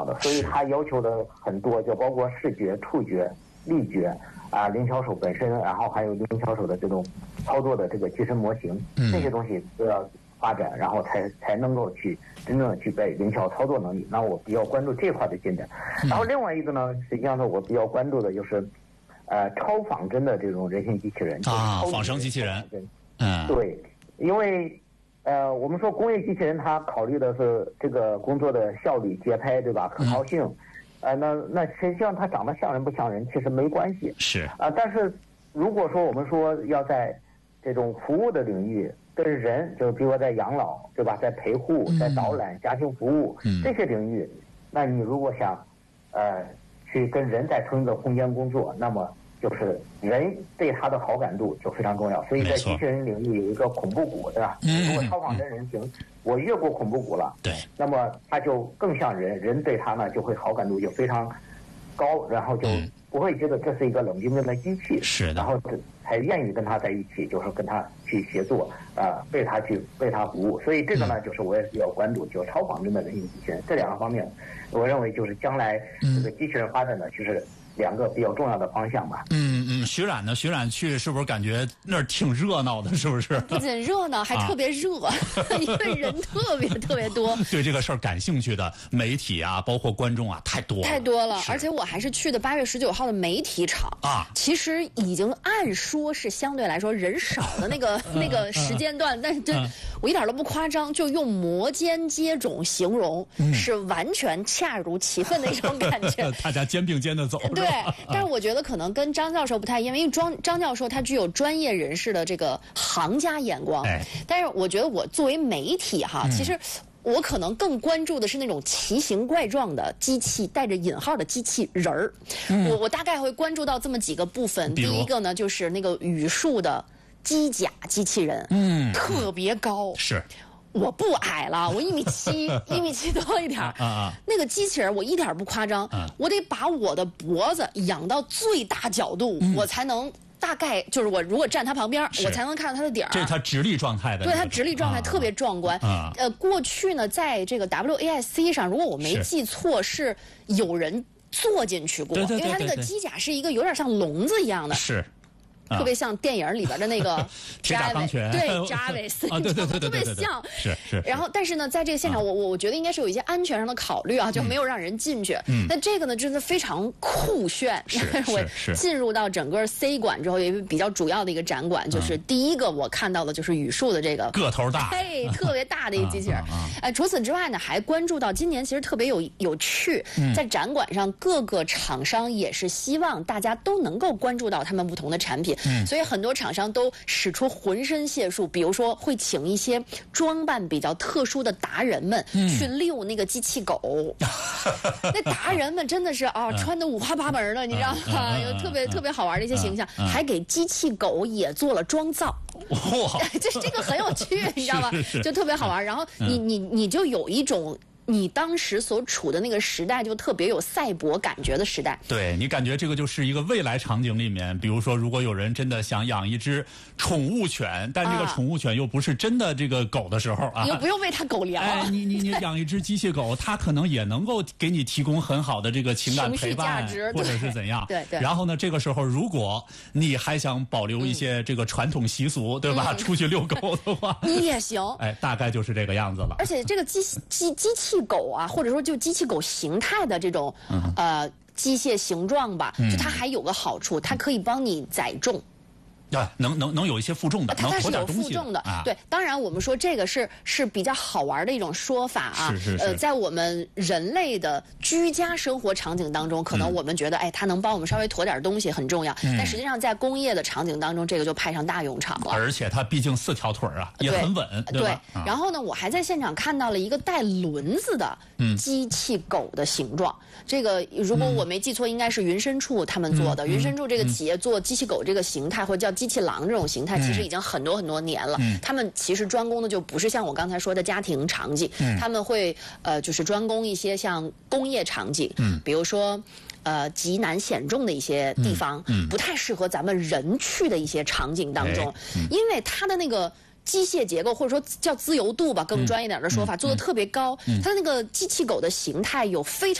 的，所以它要求的很多，就包括视觉、触觉、力觉啊，灵巧手本身，然后还有灵巧手的这种操作的这个机身模型，这些东西都要发展，然后才能够去真正的具备灵巧操作能力。那我比较关注这块的进展。然后另外一个呢，实际上呢，我比较关注的就是超仿真的这种人形机器人啊，仿生机器人。 对，因为我们说工业机器人，它考虑的是这个工作的效率、节拍，对吧？可靠性。那实际上它长得像人不像人，其实没关系。 是但是如果说我们说要在这种服务的领域跟人，就比如说在养老，对吧？在陪护、在导览、家庭服务这些领域，那你如果想去跟人在同一个空间工作，那么就是人对他的好感度就非常重要。所以在机器人领域有一个恐怖谷，对吧？如果超仿真人形，我越过恐怖谷了， 对， 那么他就更像人，人对他呢就会好感度就非常高，然后就不会觉得这是一个冷冰冰的机器， 是的， 然后才愿意跟他在一起，就是跟他去协作，为他服务。所以这个呢，就是我也比较关注，就是超仿真的人形机器人这两个方面，我认为就是将来这个机器人发展的就是两个比较重要的方向吧。 徐冉呢？徐冉去是不是感觉那儿挺热闹的？是不是？ 不仅热闹，还特别热，因为人特别多。 对这个事儿感兴趣的媒体啊，包括观众啊，太多了。 而且我还是去的8月19号的媒体场啊，其实已经按说是相对来说人少的那个时间段，但是我一点都不夸张，就用摩肩接踵形容，是完全恰如其分的一种感觉。 大家肩并肩的走。 对，但是我觉得可能跟张教授不太一样，因为张教授他具有专业人士的这个行家眼光，但是我觉得我作为媒体哈，其实我可能更关注的是那种奇形怪状的机器，带着引号的机器人儿。我大概会关注到这么几个部分。第一个呢，就是那个语数的机甲机器人，特别高。 是。 我不矮了，我1.7米，1.7米多一点那个机器人我一点不夸张，我得把我的脖子仰到最大角度，我才能大概就是我如果站他旁边，我才能看到他的底儿。 这是他直立状态的。 对，他直立状态特别壮观。过去呢，在这个 WASC 上，如果我没记错，是有人坐进去过，因为他那个机甲是一个有点像笼子一样的。 是。 特别像电影里边的那个铁甲钢拳， 对，Jarvis， 对， 特别像。 是。 然后，但是呢，在这个现场，我觉得应该是有一些安全上的考虑啊，就没有让人进去。那这个呢，真的非常酷炫。我进入到整个 C 馆之后，有一个比较主要的一个展馆，就是第一个我看到的就是语数的这个个头大， 特别大的一个机器人。除此之外呢，还关注到今年其实特别有趣，在展馆上各个厂商也是希望大家都能够关注到他们不同的产品。所以很多厂商都使出浑身解数，比如说会请一些装扮比较特殊的达人们去遛那个机器狗。那达人们真的是穿得五花八门的，你知道吗？有特别好玩的一些形象，还给机器狗也做了妆造。哇，这个很有趣，你知道吗？就特别好玩。然后你就有一种。你当时所处的那个时代就特别有赛博感觉的时代。 对，你感觉这个就是一个未来场景里面，比如说如果有人真的想养一只宠物犬，但这个宠物犬又不是真的这个狗的时候你又不用喂它狗粮。 你养一只机器狗，它可能也能够给你提供很好的这个情感陪伴，或者是怎样。 对。 然后呢，这个时候如果你还想保留一些这个传统习俗，对吧？出去遛狗的话， 你也行。 大概就是这个样子了。 而且这个机器狗啊，或者说就机器狗形态的这种机械形状吧，就它还有个好处，它可以帮你载重。 能有一些负重的， 它是有负重的。对，当然我们说这个是比较好玩的一种说法啊。 是。 在我们人类的居家生活场景当中，可能我们觉得它能帮我们稍微驮点东西很重要，但实际上在工业的场景当中，这个就派上大用场了。 而且它毕竟4条腿啊，也很稳，对吧？ 然后呢，我还在现场看到了一个带轮子的机器狗的形状。这个如果我没记错，应该是云深处他们做的。云深处这个企业做机器狗这个形态，或者叫机器狼这种形态，其实已经很多年了。他们其实专攻的就不是像我刚才说的家庭场景，他们会就是专攻一些像工业场景，比如说极难险重的一些地方，不太适合咱们人去的一些场景当中，因为它的那个机械结构或者说叫自由度吧，更专业点的说法，做的特别高。它的那个机器狗的形态有非常